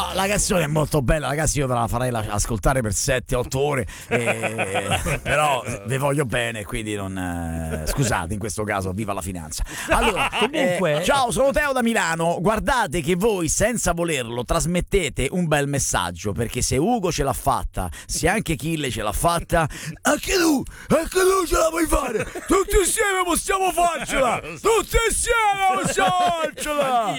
No, la canzone è molto bella, ragazzi, io ve la farei ascoltare per 7-8 ore, però vi voglio bene, quindi non scusate in questo caso, viva la finanza. Allora, comunque, ciao, sono Teo da Milano. Guardate che voi senza volerlo trasmettete un bel messaggio, perché se Ugo ce l'ha fatta, se anche Kille ce l'ha fatta, anche tu ce la puoi fare. Tutti insieme possiamo farcela. Tutti insieme possiamo farcela.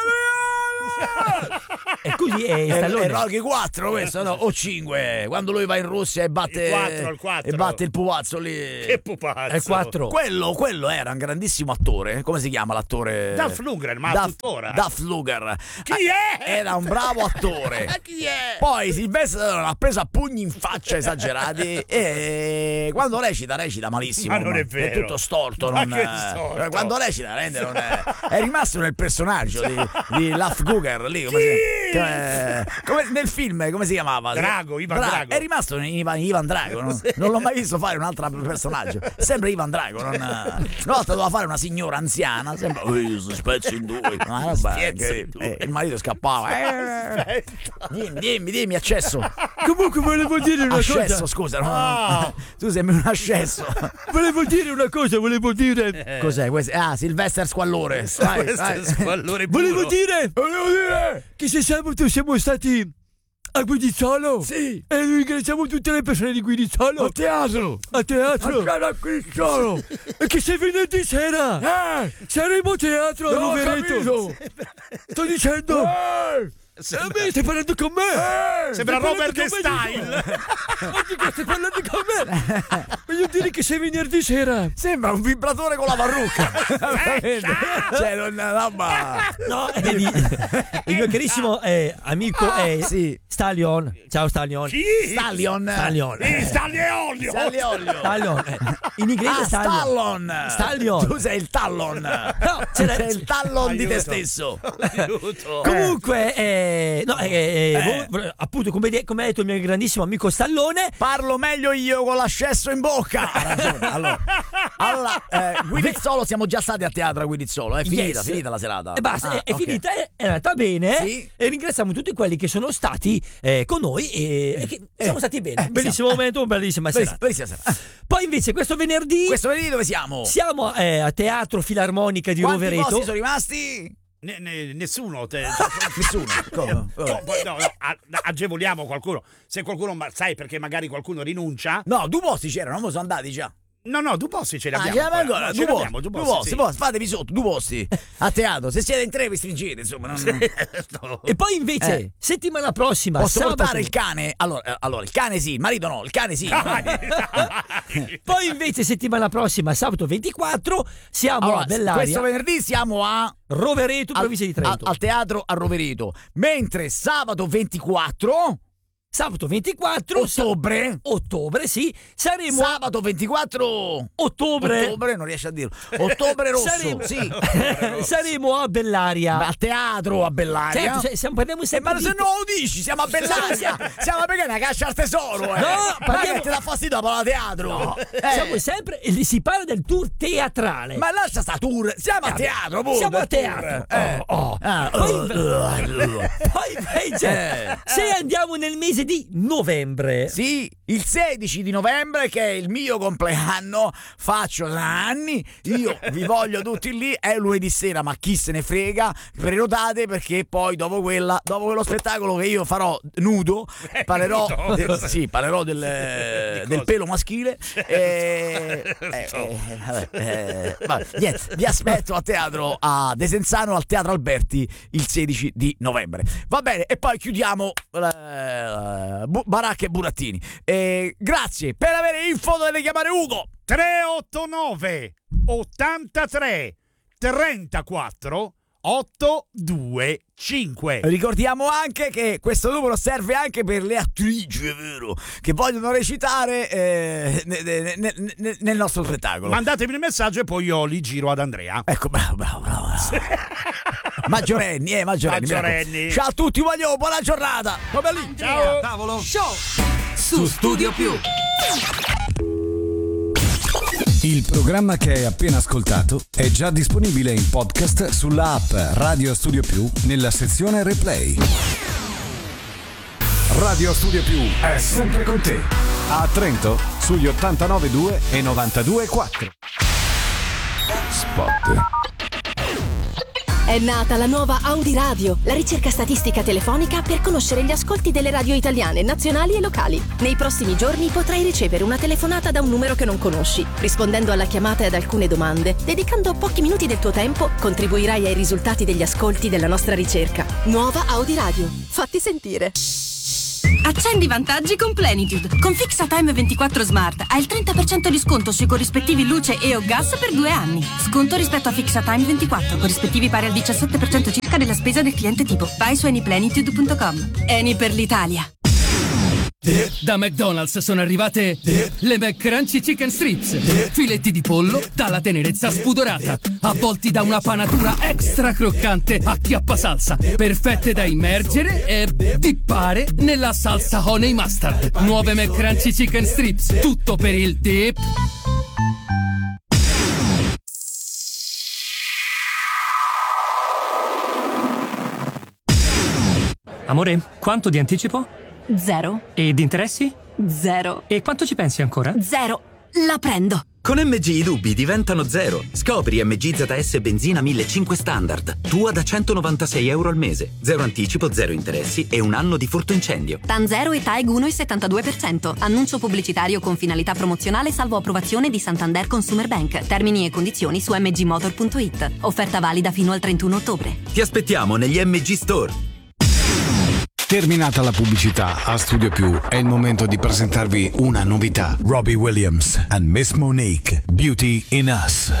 E così è Rocky 4 questo, no? O 5, quando lui va in Russia e batte il 4. E batte il pupazzo lì. Che pupazzo? È il 4. Quello era un grandissimo attore. Come si chiama l'attore? Dolph Lundgren, ma tuttora. Dolph Lundgren. Chi è? Era un bravo attore. Chi è? Poi Sylvester l'ha preso a pugni in faccia esagerati e quando recita malissimo. Ma non è vero. È tutto storto. Ma Non, che storto? Quando recita rende non è rimasto nel personaggio di Dolph Lundgren lì. Come nel film, come si chiamava? Ivan Drago. È rimasto Ivan Drago. Non l'ho mai visto fare un altro personaggio. Sempre Ivan Drago. Una volta doveva fare una signora anziana. Sembra spezzo in due. Il marito scappava. Dimmi, accesso. Comunque volevo dire una cosa. Ascesso, scusa. Tu sembri un ascesso. Volevo dire. Cos'è questo? Sylvester Squallore. Squallore puro. Volevo dire che se sabato siamo stati a Guidizzolo. Sì. E ringraziamo tutte le persone di Guidizzolo. A teatro. A Guidizzolo. E che se venerdì sera saremo a teatro a Rovereto. Sto dicendo. Stai parlando con me? Sembra Robert Style. Stai parlando con me? Voglio dire che sei venerdì sera. Sembra un vibratore con la parrucca. Cioè, no, il mio carissimo amico è Stallion. Ciao Stallion. Chi? Stallion. In inglese Stallion. Tu sei il Tallon. No, sei il Tallon di te stesso. Comunque appunto come ha detto il mio grandissimo amico Stallone, parlo meglio io con l'ascesso in bocca. Ha ragione. Allora Guidizzolo, siamo già stati a teatro a Guidizzolo, è finita la serata e basta, è finita, è andata bene, sì. E ringraziamo tutti quelli che sono stati con noi e che siamo stati bene, bellissimo momento, bellissima serata. Poi invece questo venerdì dove siamo? Siamo a Teatro Filarmonica di Rovereto. Quanti posti sono rimasti? Nessuno. Nessuno. No, agevoliamo qualcuno. Se qualcuno, sai, perché magari qualcuno rinuncia. No, 2 posti c'erano, non sono andati già. No, 2 posti ce li abbiamo. Due posti. Fatevi sotto, 2 posti a teatro. Se siete in 3 vi stringete, insomma. E poi invece settimana prossima posso sabato portare il cane? Allora il cane sì, il marito no, il cane sì. Poi invece settimana prossima, sabato 24, siamo a Bellaria. Questo venerdì siamo a Rovereto, provincia di Trento. Al teatro a Rovereto. Mentre sabato 24 ottobre, sì, saremo sabato 24 ottobre, non riesce a dirlo. Ottobre rosso, saremo a Bellaria. Al teatro a Bellaria. Certo, parliamo sempre ma se non lo dici, siamo a Bellaria. Siamo perché una caccia al tesoro, No, parliamo... ti dà fastidio dopo la teatro. No. Siamo sempre si parla del tour teatrale. Ma lascia sta tour, siamo a teatro, siamo a teatro. Poi invece se andiamo nel mese di novembre. Sì, il 16 di novembre, che è il mio compleanno, faccio da anni, io vi voglio tutti lì, è lunedì sera, ma chi se ne frega, prenotate, perché poi dopo quello spettacolo che io farò nudo, parlerò del pelo maschile niente, vi aspetto a teatro a Desenzano, al Teatro Alberti, il 16 di novembre. Va bene, e poi chiudiamo Baracca e Burattini. Grazie per avere info, dovete chiamare Ugo 389 83 34 825. Ricordiamo anche che questo numero serve anche per le attrici, è vero, che vogliono recitare nel nostro spettacolo. Mandatemi il messaggio e poi io li giro ad Andrea. Ecco, bravo. Maggiorenni. Ciao a tutti, voglio buona giornata. Come lì. Ciao. Tavolo Show su Studio Più. Il programma che hai appena ascoltato è già disponibile in podcast sulla app Radio Studio Più nella sezione Replay. Radio Studio Più è sempre con te. A Trento sugli 89.2 e 92.4. Spot. È nata la nuova Audi Radio, la ricerca statistica telefonica per conoscere gli ascolti delle radio italiane, nazionali e locali. Nei prossimi giorni potrai ricevere una telefonata da un numero che non conosci. Rispondendo alla chiamata e ad alcune domande, dedicando pochi minuti del tuo tempo, contribuirai ai risultati degli ascolti della nostra ricerca. Nuova Audi Radio. Fatti sentire. Accendi i vantaggi con Plenitude. Con Fixatime 24 Smart hai il 30% di sconto sui corrispettivi luce e o gas per 2 anni. Sconto rispetto a Fixatime 24, corrispettivi pari al 17% circa della spesa del cliente tipo. Vai su anyplenitude.com. Eni per l'Italia. Da McDonald's sono arrivate le McCrunchy Chicken Strips, filetti di pollo dalla tenerezza spudorata, avvolti da una panatura extra croccante a chiappasalsa, perfette da immergere e dippare nella salsa honey mustard. Nuove McCrunchy Chicken Strips, tutto per il dip. Amore, quanto di anticipo? 0. E di interessi? 0. E quanto ci pensi ancora? 0. La prendo. Con MG i dubbi diventano 0. Scopri MG ZS Benzina 1500 Standard. Tua da €196 al mese. 0 anticipo, 0 interessi e 1 anno di furto incendio. TAN 0 e TAEG 1,72%. Annuncio pubblicitario con finalità promozionale salvo approvazione di Santander Consumer Bank. Termini e condizioni su mgmotor.it. Offerta valida fino al 31 ottobre. Ti aspettiamo negli MG Store. Terminata la pubblicità, a Studio Più è il momento di presentarvi una novità. Robbie Williams and Miss Monique, Beauty in Us.